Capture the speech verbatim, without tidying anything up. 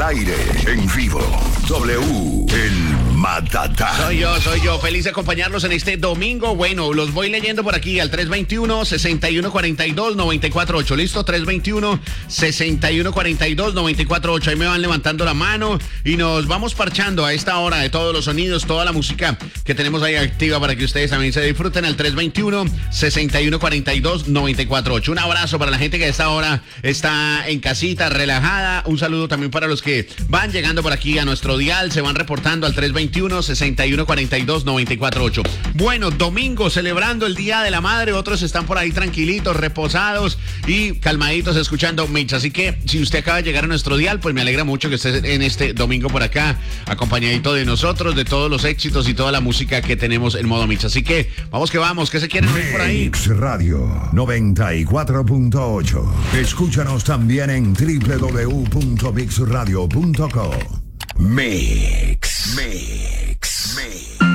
aire, en vivo. W, el Matatán. Soy yo, soy yo. Feliz de acompañarlos en este domingo. Bueno, los voy leyendo por aquí al tres veintiuno, sesenta y uno cuarenta y dos, noventa y cuatro ocho. ¿Listo? tres veintiuno, sesenta y uno cuarenta y dos, noventa y cuatro ocho. Ahí me van levantando la mano y nos vamos parchando a esta hora de todos los sonidos, toda la música que tenemos ahí activa para que ustedes también se disfruten al tres veintiuno, sesenta y uno cuarenta y dos, noventa y cuatro ocho. Un abrazo para la gente que a esta hora está en casita, relajada. Un saludo también para los que van llegando por aquí a nuestro dial, se van reportando al tres veintiuno, sesenta y uno cuarenta y dos, noventa y cuatro ocho. Bueno, domingo celebrando el Día de la Madre, otros están por ahí tranquilitos, reposados y calmaditos escuchando Mix. Así que si usted acaba de llegar a nuestro dial, pues me alegra mucho que esté en este domingo por acá, acompañadito de nosotros, de todos los éxitos y toda la música que tenemos en modo Mix. Así que vamos que vamos, ¿qué se quieren oír por ahí? Mix Radio noventa y cuatro punto ocho. Escúchanos también en doble u doble u doble u punto mix radio punto com. Mix. Mix. Mix.